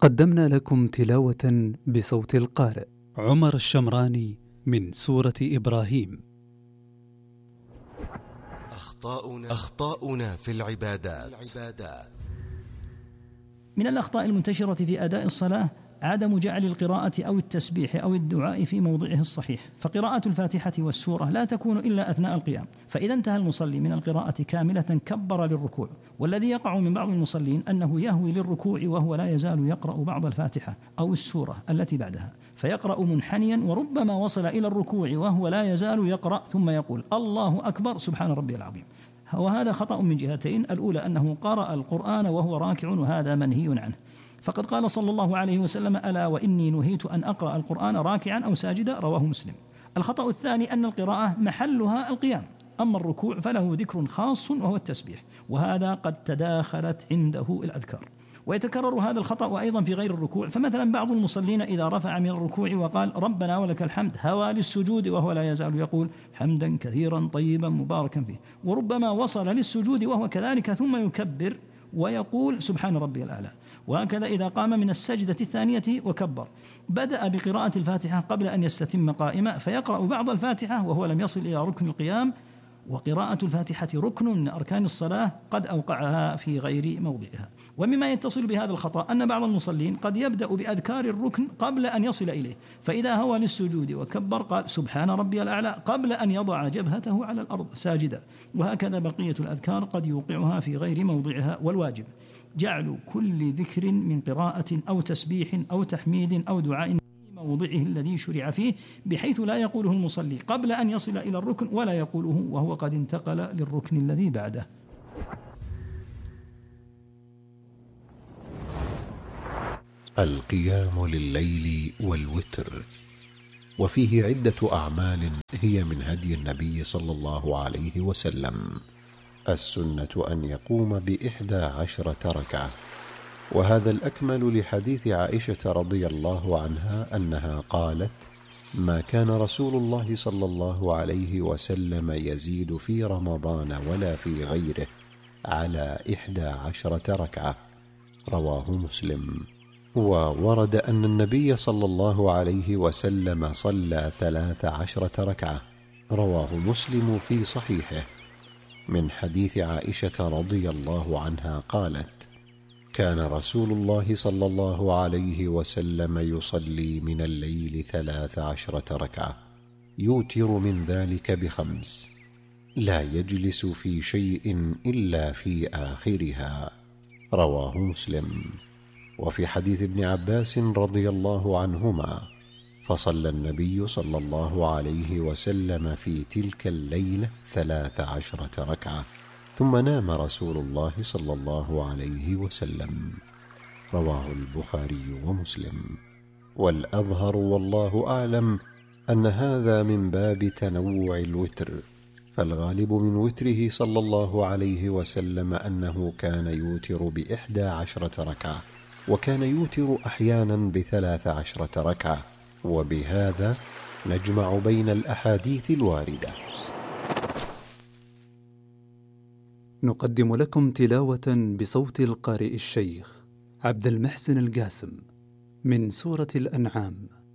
قدمنا لكم تلاوة بصوت القارئ عمر الشمراني من سورة إبراهيم. أخطاؤنا في العبادات. من الأخطاء المنتشرة في أداء الصلاة عدم جعل القراءة أو التسبيح أو الدعاء في موضعه الصحيح، فقراءة الفاتحة والسورة لا تكون إلا أثناء القيام، فإذا انتهى المصلي من القراءة كاملة كبر للركوع، والذي يقع من بعض المصلين أنه يهوي للركوع وهو لا يزال يقرأ بعض الفاتحة أو السورة التي بعدها، فيقرأ منحنيا وربما وصل إلى الركوع وهو لا يزال يقرأ ثم يقول الله أكبر سبحان ربي العظيم. وهذا خطأ من جهتين: الأولى أنه قرأ القرآن وهو راكع وهذا منهي عنه، فقد قال صلى الله عليه وسلم: ألا وإني نهيت أن أقرأ القرآن راكعا أو ساجدا، رواه مسلم. الخطأ الثاني أن القراءة محلها القيام، أما الركوع فله ذكر خاص وهو التسبيح، وهذا قد تداخلت عنده الأذكار. ويتكرر هذا الخطأ أيضا في غير الركوع، فمثلا بعض المصلين إذا رفع من الركوع وقال ربنا ولك الحمد هوى للسجود وهو لا يزال يقول حمدا كثيرا طيبا مباركا فيه، وربما وصل للسجود وهو كذلك ثم يكبر ويقول سبحان ربي الأعلى. وهكذا إذا قام من السجدة الثانية وكبر بدأ بقراءة الفاتحة قبل أن يستتم قائما فيقرأ بعض الفاتحة وهو لم يصل إلى ركن القيام، وقراءة الفاتحة ركن من أركان الصلاة قد أوقعها في غير موضعها. ومما يتصل بهذا الخطأ أن بعض المصلين قد يبدأ بأذكار الركن قبل أن يصل إليه، فإذا هوى للسجود وكبر قال سبحان ربي الأعلى قبل أن يضع جبهته على الأرض ساجدا، وهكذا بقية الأذكار قد يوقعها في غير موضعها. والواجب جعل كل ذكر من قراءة أو تسبيح أو تحميد أو دعاء في موضعه الذي شرع فيه، بحيث لا يقوله المصلي قبل أن يصل إلى الركن ولا يقوله وهو قد انتقل للركن الذي بعده. القيام لليل والوتر، وفيه عدة أعمال هي من هدي النبي صلى الله عليه وسلم. السنة أن يقوم ب11 ركعة، وهذا الأكمل لحديث عائشة رضي الله عنها أنها قالت: ما كان رسول الله صلى الله عليه وسلم يزيد في رمضان ولا في غيره على 11 ركعة، رواه مسلم. وورد أن النبي صلى الله عليه وسلم صلى 13 ركعة، رواه مسلم في صحيحه، من حديث عائشة رضي الله عنها قالت: كان رسول الله صلى الله عليه وسلم يصلي من الليل 13 ركعة، يوتر من ذلك ب5، لا يجلس في شيء إلا في آخرها، رواه مسلم. وفي حديث ابن عباس رضي الله عنهما: فصلى النبي صلى الله عليه وسلم في تلك الليلة 13 ركعة، ثم نام رسول الله صلى الله عليه وسلم، رواه البخاري ومسلم. والأظهر والله أعلم أن هذا من باب تنوع الوتر، فالغالب من وتره صلى الله عليه وسلم أنه كان يوتر ب11 ركعة، وكان يوتر أحيانا ب13 ركعة، وبهذا نجمع بين الأحاديث الواردة. نقدم لكم تلاوة بصوت القارئ الشيخ عبد المحسن القاسم من سورة الأنعام.